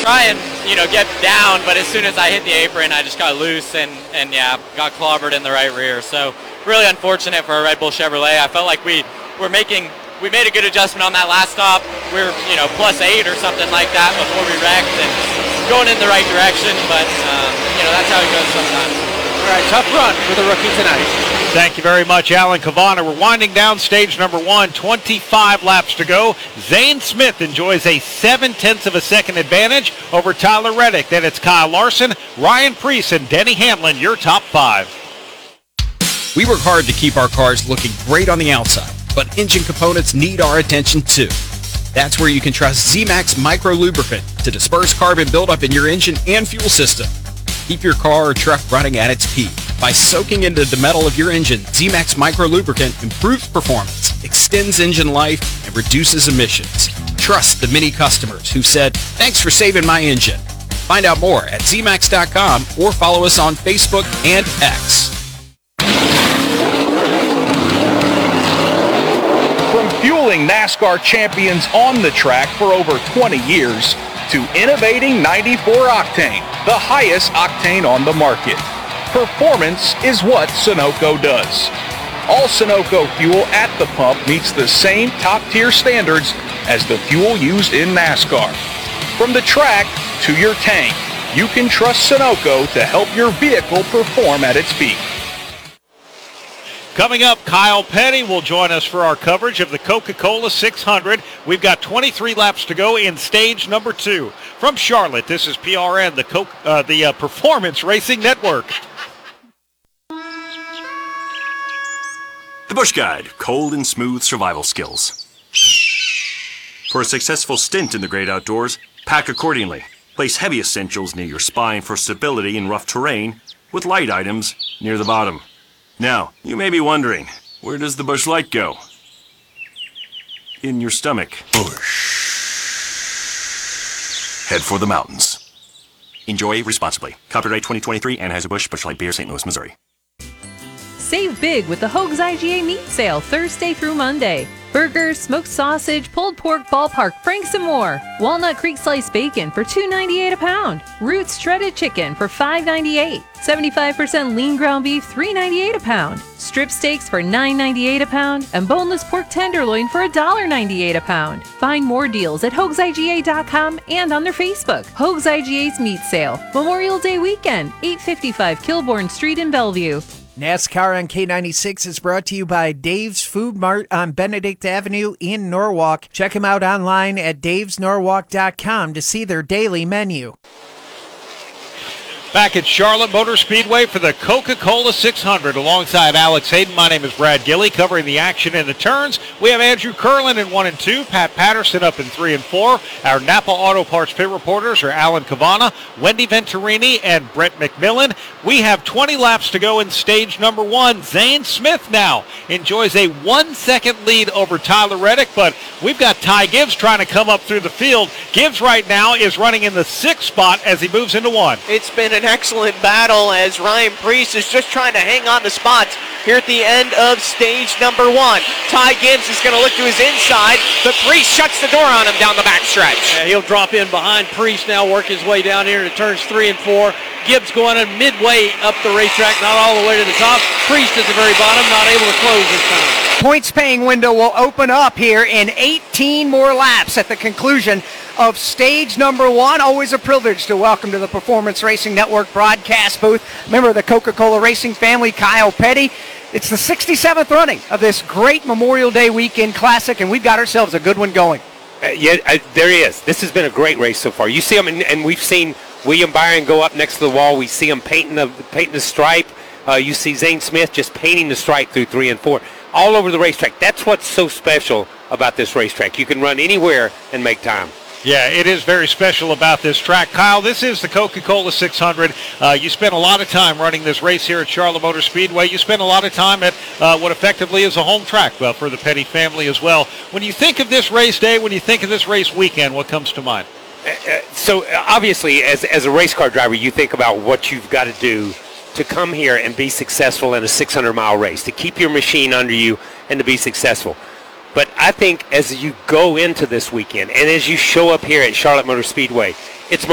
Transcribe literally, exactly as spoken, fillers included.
try and, you know, get down, but as soon as I hit the apron, I just got loose and, and yeah, got clobbered in the right rear. So really unfortunate for a Red Bull Chevrolet. I felt like we were making, we made a good adjustment on that last stop. We were, you know, plus eight or something like that before we wrecked and going in the right direction, but, um, you know, that's how it goes sometimes. All right, tough run for the rookie tonight. Thank you very much, Alan Cavanna. We're winding down stage number one, twenty-five laps to go. Zane Smith enjoys a seven-tenths of a second advantage over Tyler Reddick. Then it's Kyle Larson, Ryan Preece, and Denny Hamlin, your top five. We work hard to keep our cars looking great on the outside, but engine components need our attention too. That's where you can trust Z-Max Micro Lubricant to disperse carbon buildup in your engine and fuel system. Keep your car or truck running at its peak. By soaking into the metal of your engine, Z-Max Micro Lubricant improves performance, extends engine life, and reduces emissions. Trust the many customers who said, "Thanks for saving my engine." Find out more at Z max dot com or follow us on Facebook and X. From fueling NASCAR champions on the track for over twenty years to innovating ninety-four octane, the highest octane on the market. Performance is what Sunoco does. All Sunoco fuel at the pump meets the same top-tier standards as the fuel used in NASCAR. From the track to your tank, you can trust Sunoco to help your vehicle perform at its peak. Coming up, Kyle Petty will join us for our coverage of the Coca-Cola six hundred. We've got twenty-three laps to go in stage number two. From Charlotte, this is P R N, the, Coke, uh, the uh, Performance Racing Network. The Busch Guide, cold and smooth survival skills. For a successful stint in the great outdoors, pack accordingly. Place heavy essentials near your spine for stability in rough terrain, with light items near the bottom. Now, you may be wondering, where does the Busch Light go? In your stomach. Busch. Head for the mountains. Enjoy responsibly. Copyright twenty twenty-three, Anheuser-Busch, Busch Light Beer, Saint Louis, Missouri. Save big with the Hoag's I G A meat sale Thursday through Monday. Burgers, smoked sausage, pulled pork, ballpark, franks, and more. Walnut Creek sliced bacon for two ninety-eight a pound. Roots shredded chicken for five ninety-eight. seventy-five percent lean ground beef, three ninety-eight a pound. Strip steaks for nine ninety-eight a pound. And boneless pork tenderloin for one ninety-eight a pound. Find more deals at hoags I G A dot com and on their Facebook. Hoags I G A's meat sale. Memorial Day weekend, eight fifty-five Kilbourne Street in Bellevue. NASCAR on K ninety-six is brought to you by Dave's Food Mart on Benedict Avenue in Norwalk. Check them out online at daves norwalk dot com to see their daily menu. Back at Charlotte Motor Speedway for the Coca-Cola six hundred. Alongside Alex Hayden, my name is Brad Gilly, covering the action in the turns. We have Andrew Curlin in one and two, Pat Patterson up in three and four. Our Napa Auto Parts pit reporters are Alan Cavanna, Wendy Venturini, and Brett McMillan. We have twenty laps to go in stage number one. Zane Smith now enjoys a one-second lead over Tyler Reddick, but we've got Ty Gibbs trying to come up through the field. Gibbs right now is running in the sixth spot as he moves into one. It's been an excellent battle as Ryan Preece is just trying to hang on to spots here at the end of stage number one. Ty Gibbs is going to look to his inside, but Preece shuts the door on him down the backstretch. Yeah, he'll drop in behind Preece now, work his way down here to turns three and four. Gibbs going in midway up the racetrack, not all the way to the top. Preece at the very bottom, not able to close this time. Points paying window will open up here in eighteen more laps at the conclusion of stage number one. Always a privilege to welcome to the Performance Racing Network broadcast booth member of the Coca-Cola Racing family, Kyle Petty. It's the sixty-seventh running of this great Memorial Day weekend classic, and we've got ourselves a good one going. Uh, yeah, uh, there he is. This has been a great race so far. You see him, and, and we've seen William Byron go up next to the wall. We see him painting the painting the stripe. Uh, you see Zane Smith just painting the stripe through three and four. All over the racetrack. That's what's so special about this racetrack. You can run anywhere and make time. Yeah, it is very special about this track. Kyle, this is the Coca-Cola six hundred. Uh, you spent a lot of time running this race here at Charlotte Motor Speedway. You spent a lot of time at uh, what effectively is a home track well, for the Petty family as well. When you think of this race day, when you think of this race weekend, what comes to mind? Uh, uh, so obviously, as, as a race car driver, you think about what you've got to do to come here and be successful in a six hundred mile race, to keep your machine under you and to be successful. But I think as you go into this weekend and as you show up here at Charlotte Motor Speedway, it's